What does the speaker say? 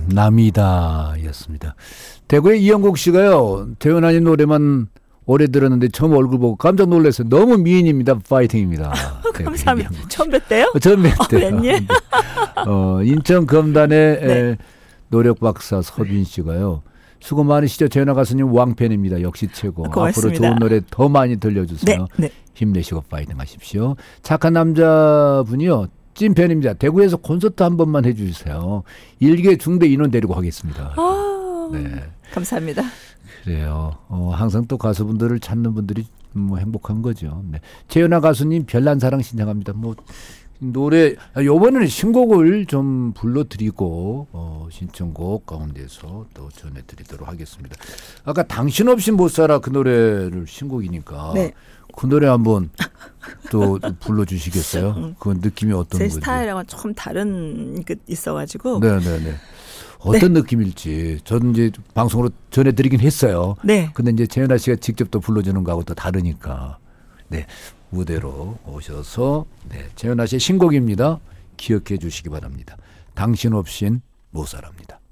남이다였습니다. 대구의 이영국 씨가요. 태연아님 노래만 오래 들었는데 처음 얼굴 보고 깜짝 놀랐어요. 너무 미인입니다. 파이팅입니다. 감사합니다. 처음 뵀대요? 처음 뵀대요. 웬일? 인천 검단의 네. 노력 박사 서빈 씨가요. 수고 많으시죠. 재현아 가수님 왕팬입니다. 역시 최고. 고맙습니다. 앞으로 좋은 노래 더 많이 들려주세요. 네. 힘내시고 파이팅 하십시오. 착한 남자분이요. 찐팬입니다. 대구에서 콘서트 한 번만 해주세요. 일개 중대 인원 데리고 하겠습니다. 네. 감사합니다. 그래요. 항상 또 가수분들을 찾는 분들이 행복한 거죠. 네. 재현아 가수님 별난 사랑 신청합니다. 노래 이번에는 신곡을 좀 불러드리고 신청곡 가운데서 또 전해드리도록 하겠습니다. 아까 당신 없이 못 살아 그 노래를 신곡이니까 네. 그 노래 한번 또 불러주시겠어요? 그 느낌이 어떤 제 건지. 스타일하고는 조금 다른 게 있어가지고. 네네네. 어떤 느낌일지 저는 이제 방송으로 전해드리긴 했어요. 네. 근데 이제 재현아 씨가 직접 또 불러주는 거하고 또 다르니까. 네. 무대로 오셔서 재현아 씨의 신곡입니다. 기억해 주시기 바랍니다. 당신 없인 못 살아입니다.